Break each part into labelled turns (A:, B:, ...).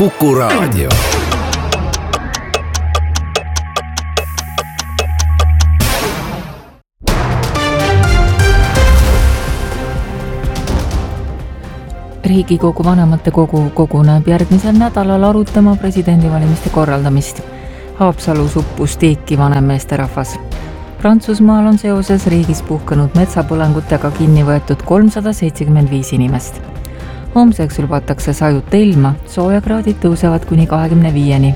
A: Kuku Raadio.
B: Riigikogu vanematekogu koguneb järgmisel nädalal arutama presidendivalimiste korraldamist. Haapsalus uppus tiiki vanemmeesterahvas. Prantsusmaal on seoses riigis puhkenud metsapõlengutega kinni võetud 375 inimest. Homseks lubatakse sajut ilma, soojakraadid tõusevad kuni 25-ni.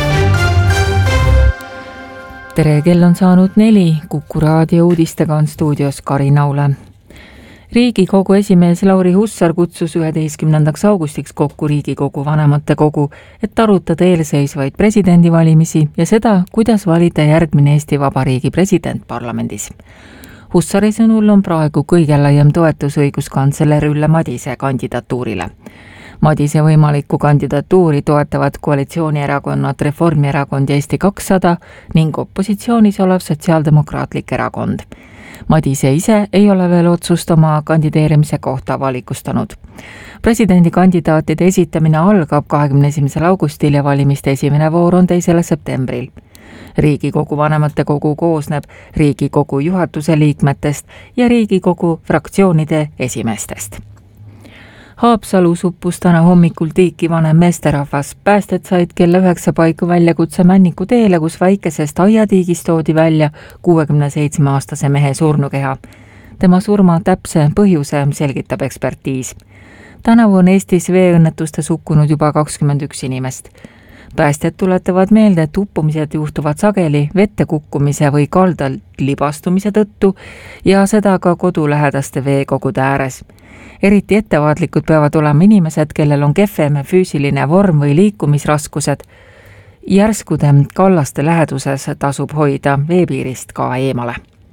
B: Tere, kell on saanud 4, Kuku Raadio uudistega on stuudios Karin Aule. Riigikogu esimees Lauri Hussar kutsus 11. augustiks kokku Riigikogu vanematekogu, et arutada eelseisvaid presidendivalimisi ja seda, kuidas valida järgmine Eesti Vabariigi president parlamendis. Hussari sõnul on praegu kõige laiem toetus õiguskantsler Ülle Madise kandidatuurile. Madise võimalikku kandidatuuri toetavad koalitsioonierakonnad Reformierakond ja Eesti 200 ning opositsioonis olev Sotsiaaldemokraatlik erakond. Madise ise ei ole veel otsust oma kandideerimise kohta avalikustanud. Presidendikandidaatide esitamine algab 21. augustil ja valimiste esimene voor on 2. septembril. Riigikogu vanematekogu koosneb Riigikogu juhatuse liikmetest ja Riigikogu fraktsioonide esimeestest. Haapsalus uppus täna hommikul tiiki vanem meesterahvas. Päästed said kella 9 paiku väljakutse Männiku teele, kus väikesest aiatiigist toodi välja 67-aastase mehe surnukeha. Tema surma täpse põhjuse selgitab ekspertiis. Tänavu on Eestis veeõnnetustes hukkunud juba 21 inimest. Päästjad tuletavad meelde, et uppumised juhtuvad sageli vette kukkumise või kaldal libastumise tõttu ja seda ka kodulähedaste veekogude ääres. Eriti ettevaatlikud peavad olema inimesed, kellel on kehvem füüsiline vorm või liikumisraskused. Järskude kallaste läheduses tasub hoida veepiirist ka eemale.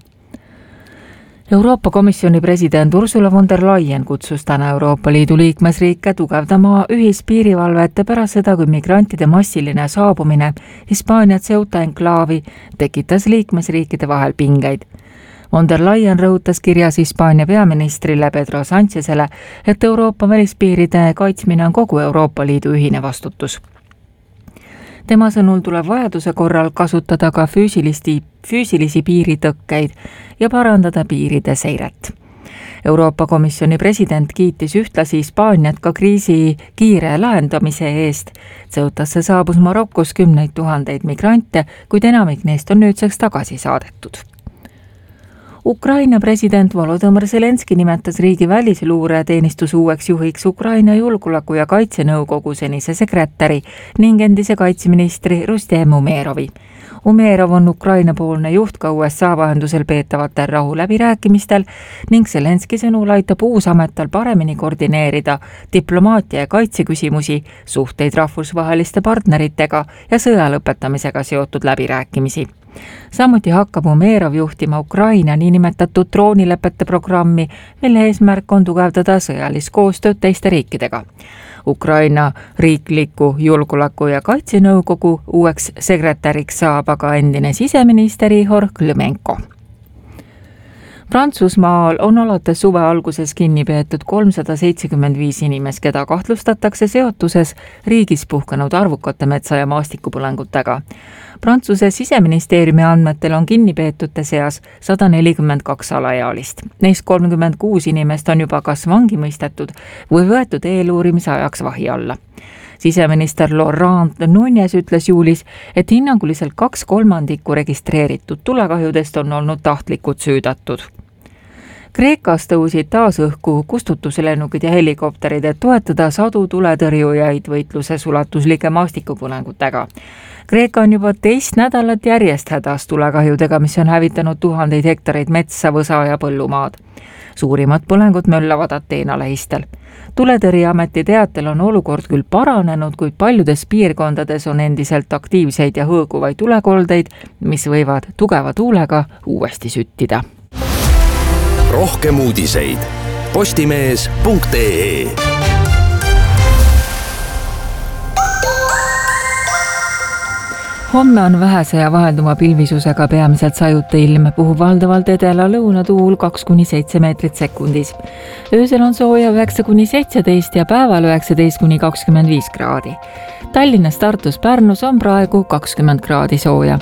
B: Euroopa Komisjoni president Ursula von der Leyen kutsus täna Euroopa Liidu liikmesriike tugevdama ühispiirivalvet pärast seda, kui migrantide massiline saabumine Hispaania Ceuta enklaavi tekitas liikmesriikide vahel pingeid. Von der Leyen rõhutas kirjas Hispaania peaministrile Pedro Sanchezele, et Euroopa välispiiride kaitsmine on kogu Euroopa Liidu ühine vastutus. Tema sõnul tuleb vajaduse korral kasutada ka füüsilisi piiritõkkeid ja parandada piiride seiret. Euroopa Komisjoni president kiitis ühtlasi Hispaaniat ka kriisi kiire lahendamise eest. Ceutasse saabus Marokos 10 000 migrante, kuid enamik neist on nüüdseks tagasi saadetud. Ukraina president Volodõmõr Zelenski nimetas riigi välisluureteenistuse uueks juhiks Ukraina julgeoleku- ja kaitsenõukogu senise sekretäri ning endise kaitseministri Rustem Umerovi. Umerov on Ukraina-poolne juht ka USA vahendusel peetavatel rahuläbirääkimistel ning Zelenski sõnul aitab uus amet tal paremini koordineerida diplomaatia ja kaitseküsimusi, suhteid rahvusvaheliste partneritega ja sõja lõpetamisega seotud läbirääkimisi. Samuti hakkab Umerov juhtima Ukraina niinimetatud droonilepete programmi, mille eesmärk on tugevdada sõjalist koostööd teiste riikidega. Ukraina riikliku julgeoleku- ja kaitsenõukogu uueks sekretäriks saab aga endine siseminister Ihor Klimenko. Prantsusmaal on alates suve alguses kinni peetud 375 inimest, keda kahtlustatakse seotuses riigis puhkenud arvukate metsa- ja maastikupõlengutega. Prantsuse siseministeeriumi andmetel on kinni peetute seas 142 alaealist. Neist 36 inimest on juba kas vangi mõistetud või võetud eeluurimise ajaks vahi alla. Siseminister Laurent Nunez ütles juulis, et hinnanguliselt 2/3 registreeritud tulekahjudest on olnud tahtlikud süüdatud. Kreekas tõusid taas õhku kustutuslennukid ja helikopterid, et toetada sadu tuletõrjujaid võitluses ulatuslike maastikupõlengutega. Kreeka on juba 2 nädalat järjest hädas tulekahjudega, mis on hävitanud tuhandeid hektareid metsa, võsa ja põllumaad. Suurimad põlengud möllavad Ateena lähistel. Tuletõrjeameti teatel on olukord küll paranenud, kuid paljudes piirkondades on endiselt aktiivseid ja hõõguvaid tulekoldeid, mis võivad tugeva tuulega uuesti süttida.
A: Rohkem uudiseid postimees.ee.
B: Homme on vähese ja vahelduva pilvisusega peamiselt sajuta ilm, puhub valdavalt edela lõunatuul 2-7 meetrit sekundis. Öösel on sooja 9-17 ja päeval 19-25 kraadi. Tallinnas, Tartus, Pärnus on praegu 20 kraadi sooja.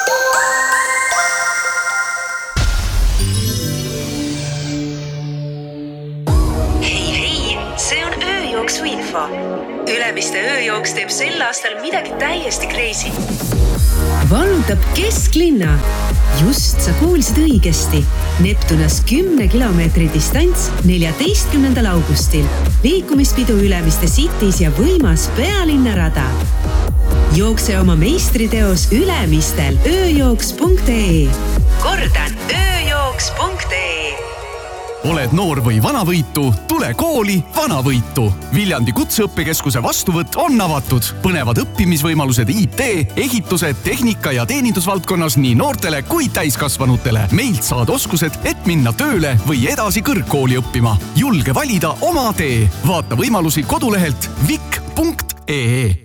C: Ülemiste ööjooks teeb sel aastal midagi täiesti crazy.
D: Vallutab kesklinna. Just sa kuulsid õigesti. Neptunas 10 kilomeetri distants 14. augustil. Liikumispidu Ülemiste Cities ja võimas pealinnarada. Jookse oma meistriteos Ülemistel ööjooks.ee. Kordan, ööjooks.ee.
E: Oled noor või vanavõitu, tule kooli Vanavõitu. Viljandi kutseõppekeskuse vastuvõtt on avatud. Põnevad õppimisvõimalused IT, ehituse, tehnika ja teenindusvaldkonnas nii noortele kui täiskasvanutele. Meilt saad oskused, et minna tööle või edasi kõrgkooli õppima. Julge valida oma tee. Vaata võimalusi kodulehelt vik.ee.